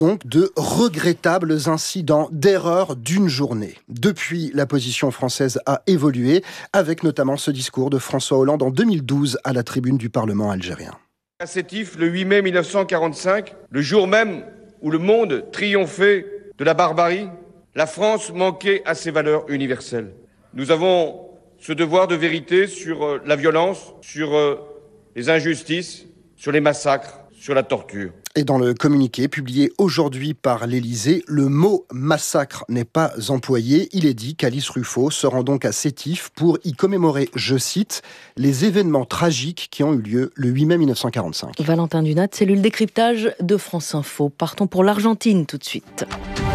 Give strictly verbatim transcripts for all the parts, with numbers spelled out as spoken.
Donc de regrettables incidents d'erreur d'une journée. Depuis, la position française a évolué, avec notamment ce discours de François Hollande en deux mille douze à la tribune du Parlement algérien. À Sétif, le huit mai mille neuf cent quarante-cinq, le jour même où le monde triomphait de la barbarie, la France manquait à ses valeurs universelles. Nous avons ce devoir de vérité sur la violence, sur les injustices, sur les massacres, sur la torture. Et dans le communiqué publié aujourd'hui par l'Élysée, le mot massacre n'est pas employé. Il est dit qu'Alice Ruffo se rend donc à Sétif pour y commémorer, je cite, les événements tragiques qui ont eu lieu le huit mai mille neuf cent quarante-cinq. Valentin Dunat, cellule décryptage de France Info. Partons pour l'Argentine tout de suite.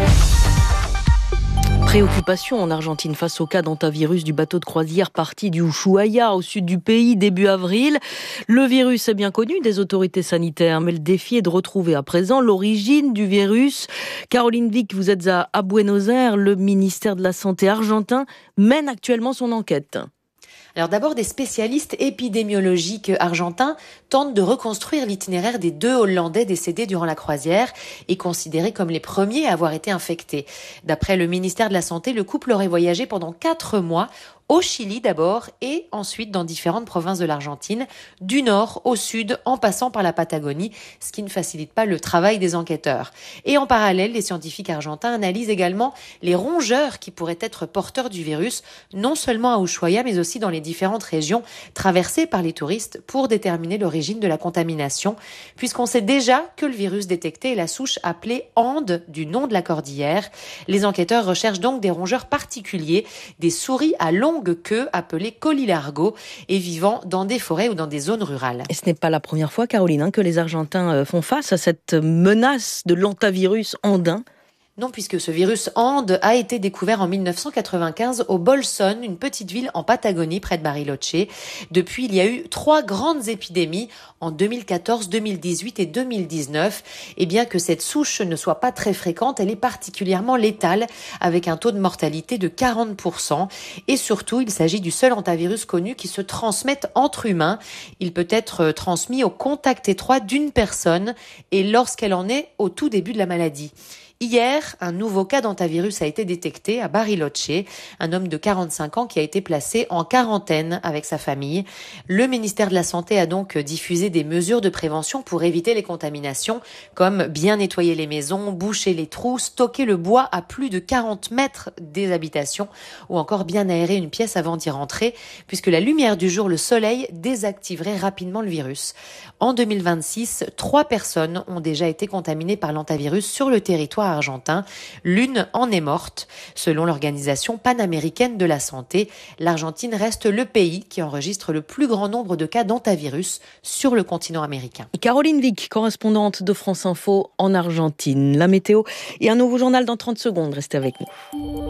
Préoccupation en Argentine face au cas d'hantavirus du bateau de croisière parti du Ushuaia au sud du pays début avril. Le virus est bien connu des autorités sanitaires, mais le défi est de retrouver à présent l'origine du virus. Caroline Vic, vous êtes à, à Buenos Aires. Le ministère de la Santé argentin mène actuellement son enquête. Alors d'abord, des spécialistes épidémiologiques argentins tentent de reconstruire l'itinéraire des deux Hollandais décédés durant la croisière et considérés comme les premiers à avoir été infectés. D'après le ministère de la Santé, le couple aurait voyagé pendant quatre mois au Chili d'abord et ensuite dans différentes provinces de l'Argentine, du nord au sud en passant par la Patagonie, ce qui ne facilite pas le travail des enquêteurs. Et en parallèle, les scientifiques argentins analysent également les rongeurs qui pourraient être porteurs du virus, non seulement à Ushuaia mais aussi dans les différentes régions traversées par les touristes pour déterminer l'origine de la contamination, puisqu'on sait déjà que le virus détecté est la souche appelée Ande du nom de la cordillère. Les enquêteurs recherchent donc des rongeurs particuliers, des souris à longue queue appelées colilargo et vivant dans des forêts ou dans des zones rurales. Et ce n'est pas la première fois, Caroline, hein, que les Argentins font face à cette menace de l'hantavirus andin. Non, puisque ce virus Ande a été découvert en mille neuf cent quatre-vingt-quinze au Bolson, une petite ville en Patagonie près de Bariloche. Depuis, il y a eu trois grandes épidémies en deux mille quatorze, deux mille dix-huit et deux mille dix-neuf. Et bien que cette souche ne soit pas très fréquente, elle est particulièrement létale avec un taux de mortalité de quarante pour cent. Et surtout, il s'agit du seul hantavirus connu qui se transmette entre humains. Il peut être transmis au contact étroit d'une personne et lorsqu'elle en est au tout début de la maladie. Hier, un nouveau cas d'hantavirus a été détecté à Bariloche, un homme de quarante-cinq ans qui a été placé en quarantaine avec sa famille. Le ministère de la Santé a donc diffusé des mesures de prévention pour éviter les contaminations, comme bien nettoyer les maisons, boucher les trous, stocker le bois à plus de quarante mètres des habitations, ou encore bien aérer une pièce avant d'y rentrer, puisque la lumière du jour, le soleil, désactiverait rapidement le virus. En deux mille vingt-six, trois personnes ont déjà été contaminées par l'hantavirus sur le territoire argentin. L'une en est morte. Selon l'Organisation panaméricaine de la santé, l'Argentine reste le pays qui enregistre le plus grand nombre de cas d'hantavirus sur le continent américain. Caroline Vic, correspondante de France Info en Argentine. La météo et un nouveau journal dans trente secondes. Restez avec nous.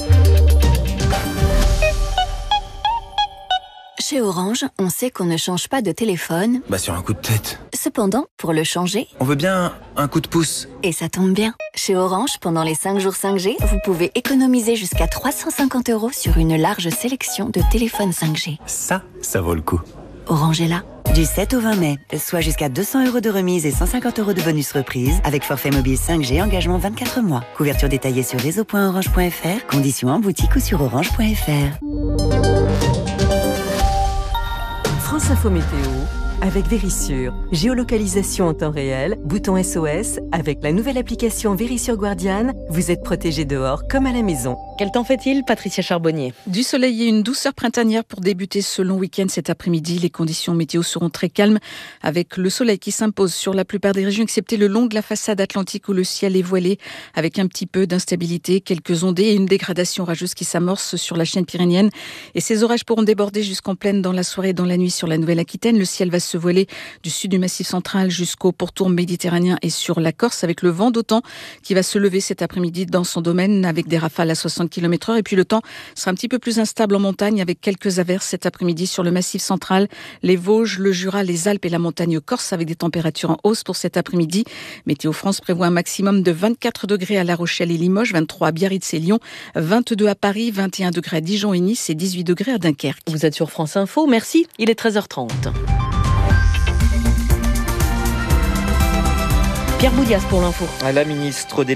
Chez Orange, on sait qu'on ne change pas de téléphone. Bah sur un coup de tête. Cependant, pour le changer, on veut bien un coup de pouce. Et ça tombe bien. Chez Orange, pendant les cinq jours cinq G, vous pouvez économiser jusqu'à trois cent cinquante euros sur une large sélection de téléphones cinq G. Ça, ça vaut le coup. Orange est là. Du sept au vingt mai, soit jusqu'à deux cents euros de remise et cent cinquante euros de bonus reprise avec forfait mobile cinq G, engagement vingt-quatre mois. Couverture détaillée sur réseau point orange point f r, conditions en boutique ou sur orange point f r. France Info Météo avec Vérissure. Géolocalisation en temps réel, bouton S O S. Avec la nouvelle application Vérissure Guardian, vous êtes protégé dehors comme à la maison. Quel temps fait-il, Patricia Charbonnier? Du soleil et une douceur printanière pour débuter ce long week-end cet après-midi. Les conditions météo seront très calmes avec le soleil qui s'impose sur la plupart des régions, excepté le long de la façade atlantique où le ciel est voilé avec un petit peu d'instabilité, quelques ondées et une dégradation orageuse qui s'amorce sur la chaîne pyrénéenne. Et ces orages pourront déborder jusqu'en pleine dans la soirée et dans la nuit sur la Nouvelle-Aquitaine. Le ciel va se voiler du sud du Massif central jusqu'au pourtour méditerranéen et sur la Corse avec le vent d'autant qui va se lever cet après-midi dans son domaine avec des rafales à soixante kilomètres heure. Et puis le temps sera un petit peu plus instable en montagne avec quelques averses cet après-midi sur le Massif central, les Vosges, le Jura, les Alpes et la montagne corse avec des températures en hausse pour cet après-midi. Météo France prévoit un maximum de vingt-quatre degrés à La Rochelle et Limoges, vingt-trois à Biarritz et Lyon, vingt-deux à Paris, vingt et un degrés à Dijon et Nice et dix-huit degrés à Dunkerque. Vous êtes sur France Info, merci. Il est treize heures trente. Pierre Boudias pour l'info. La ministre des